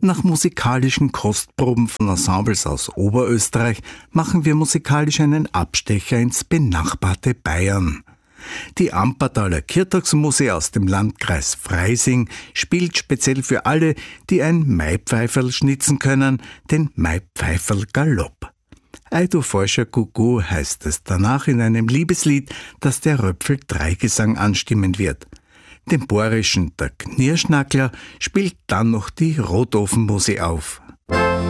Nach musikalischen Kostproben von Ensembles aus Oberösterreich machen wir musikalisch einen Abstecher ins benachbarte Bayern. Die Ampertaler Kirtagsmusik aus dem Landkreis Freising spielt speziell für alle, die ein Maipfeiferl schnitzen können, den Maipfeiferl Galopp. Ei du falscher Kuckuck heißt es danach in einem Liebeslied, das der Röpfel-Dreigesang anstimmen wird. Den bohrischen Der Knirschnackler spielt dann noch die Rotofenmusik auf.